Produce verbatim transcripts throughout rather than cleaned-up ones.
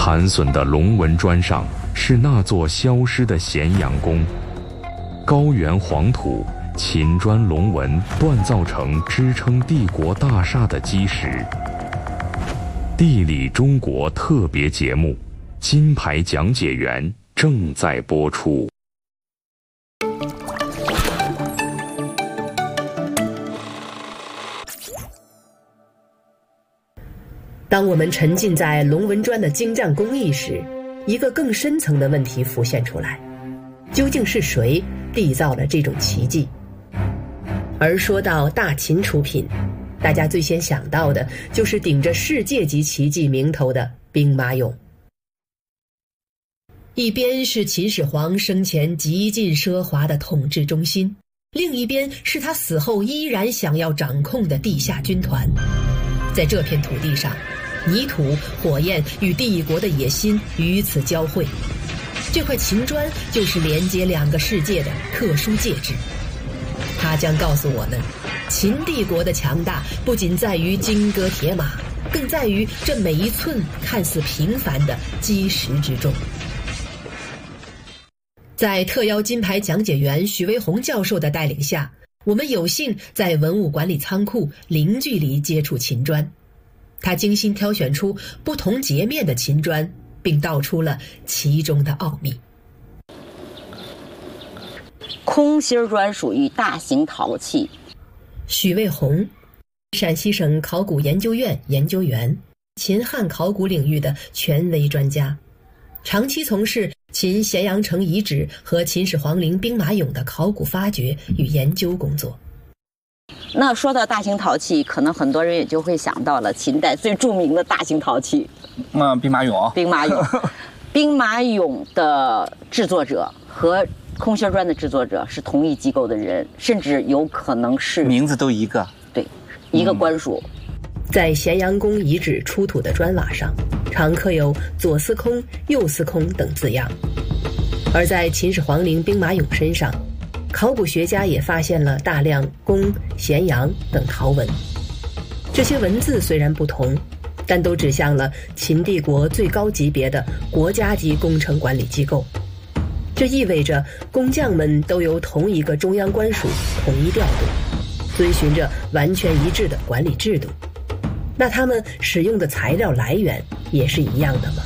残损的龙纹砖上是那座消失的咸阳宫。高原黄土，秦砖龙纹锻造成支撑帝国大厦的基石。地理中国特别节目《金牌讲解员》正在播出。 当我们沉浸在龙纹砖的精湛工艺时，一个更深层的问题浮现出来：究竟是谁缔造了这种奇迹？而说到大秦出品，大家最先想到的就是顶着世界级奇迹名头的兵马俑。一边是秦始皇生前极尽奢华的统治中心，另一边是他死后依然想要掌控的地下军团。在这片土地上，泥土、火焰与帝国的野心与此交汇。这块秦砖就是连接两个世界的特殊介质。它将告诉我们，秦帝国的强大不仅在于金戈铁马，更在于这每一寸看似平凡的基石之中。在特邀金牌讲解员许巍宏教授的带领下，我们有幸在文物管理仓库零距离接触秦砖。他精心挑选出不同截面的秦砖，并道出了其中的奥秘。 空心砖属于大型陶器。 许巍宏，陕西省考古研究院研究员，秦汉考古领域的权威专家，长期从事秦咸阳城遗址和秦始皇陵兵马俑的考古发掘与研究工作。 那说到大型陶器，可能很多人也就会想到了秦代最著名的大型陶器， 嗯，兵马俑。 兵马俑，兵马俑的制作者和空心砖的制作者是同一机构的人，甚至有可能是名字都一个， 对，一个官署。 嗯、在咸阳宫遗址出土的砖瓦上，常刻有左司空、右司空等字样，而在秦始皇陵兵马俑身上，考古学家也发现了大量公、咸阳等陶文。这些文字虽然不同，但都指向了秦帝国最高级别的国家级工程管理机构。这意味着工匠们都由同一个中央官署统一调度，遵循着完全一致的管理制度。那他们使用的材料来源也是一样的吗？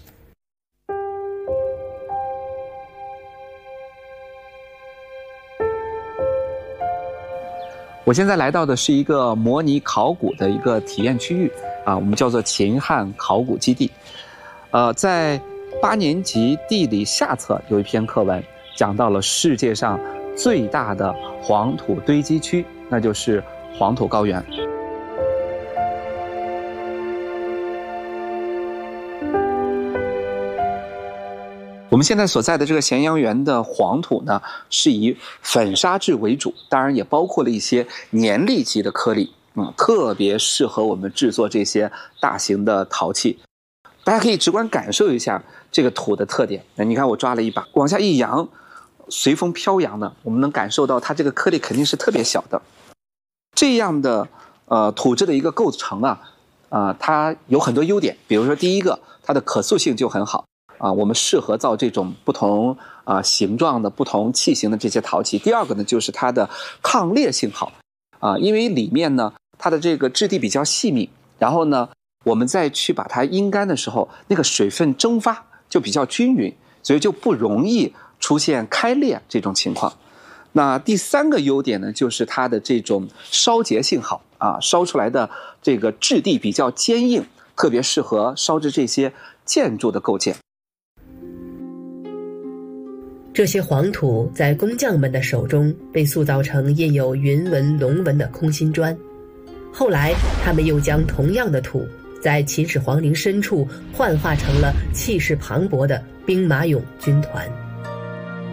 我现在来到的是一个模拟考古的一个体验区域啊，我们叫做秦汉考古基地。呃，在八年级地理下册有一篇课文，讲到了世界上最大的黄土堆积区，那就是黄土高原。我们现在所在的这个咸阳园的黄土呢，是以粉砂质为主，当然也包括了一些粘粒级的颗粒，嗯，特别适合我们制作这些大型的陶器。大家可以直观感受一下这个土的特点。那你看，我抓了一把，往下一扬，随风飘扬呢，我们能感受到它这个颗粒肯定是特别小的。这样的呃土质的一个构成啊，啊、呃，它有很多优点。比如说，第一个，它的可塑性就很好。啊，我们适合造这种不同啊形状的、不同器型的这些陶器。第二个呢，就是它的抗裂性好啊，因为里面呢它的这个质地比较细密，然后呢我们再去把它阴干的时候，那个水分蒸发就比较均匀，所以就不容易出现开裂这种情况。那第三个优点呢，就是它的这种烧结性好啊，烧出来的这个质地比较坚硬，特别适合烧制这些建筑的构件。 这些黄土在工匠们的手中被塑造成印有云纹、龙纹的空心砖，后来他们又将同样的土在秦始皇陵深处幻化成了气势磅礴的兵马俑军团。